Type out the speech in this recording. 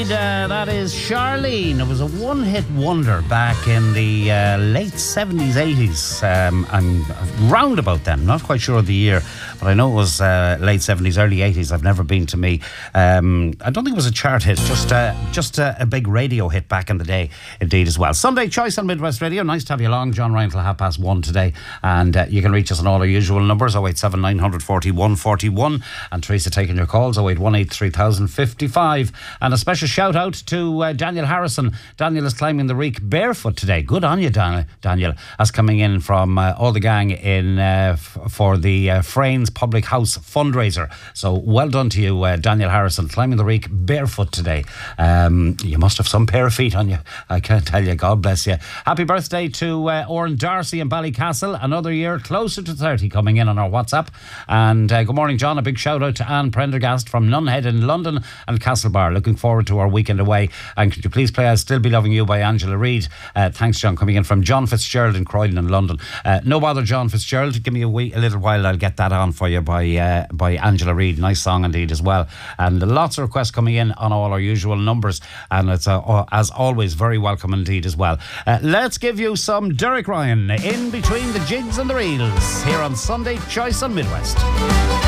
indeed. That is Charlene. It was a one-hit wonder back in the late 70s, 80s. I'm round about then. Not quite sure of the year, but I know it was late 70s, early 80s. I've never been to me. I don't think it was a chart hit, just a big radio hit back in the day, indeed, as well. Sunday Choice on Midwest Radio. Nice to have you along. John Ryan till 1:30 today. And you can reach us on all our usual numbers, 087 940 141. And Teresa taking your calls, 0818 3000 55. And a special shout out to Daniel Harrison. Daniel is climbing the Reek barefoot today. Good on you, Daniel. That's coming in from all the gang in for the Frains Public House fundraiser. So well done to you, Daniel Harrison, climbing the Reek barefoot today. You must have some pair of feet on you, I can't tell you. God bless you. Happy birthday to Oren Darcy in Ballycastle. Another year closer to 30 coming in on our WhatsApp. And good morning, John. A big shout out to Anne Prendergast from Nunhead in London and Castlebar. Looking forward to our weekend away. And could you please play I'll Still Be Loving You by Angela Reid? Thanks, John. Coming in from John Fitzgerald in Croydon in London. No bother, John Fitzgerald. Give me a little while. I'll get that on for you by Angela Reid. Nice song indeed as well. And lots of requests coming in on all our usual numbers. And it's, as always, very welcome indeed as well. Let's give you some Derek Ryan in between the jigs and the reels here on Sunday Choice on Midwest.